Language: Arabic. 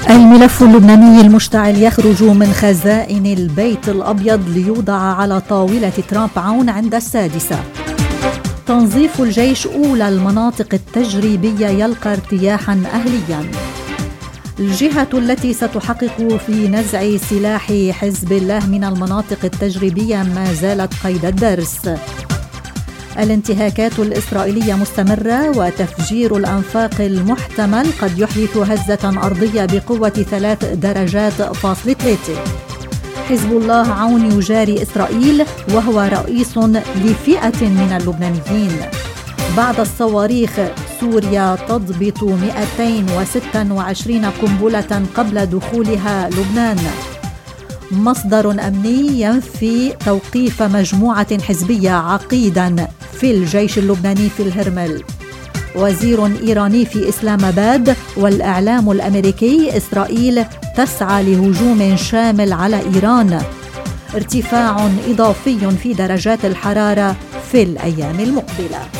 الملف اللبناني المشتعل يخرج من خزائن البيت الأبيض ليوضع على طاولة ترامب عون عند 6. تنظيف الجيش أولى المناطق التجريبية يلقى ارتياحا أهليا. الجهة التي ستحقق في نزع سلاح حزب الله من المناطق التجريبية ما زالت قيد الدرس. الانتهاكات الإسرائيلية مستمرة وتفجير الأنفاق المحتمل قد يحدث هزة أرضية بقوة 3 درجات فاصل 3. حزب الله عون يجاري إسرائيل وهو رئيس لفئة من اللبنانيين. بعد الصواريخ سوريا تضبط 226 قنبلة قبل دخولها لبنان. مصدر أمني ينفي توقيف مجموعة حزبية عقيدا في الجيش اللبناني في الهرمل. وزير إيراني في إسلام آباد. والإعلام الأمريكي إسرائيل تسعى لهجوم شامل على إيران. ارتفاع إضافي في درجات الحرارة في الأيام المقبلة.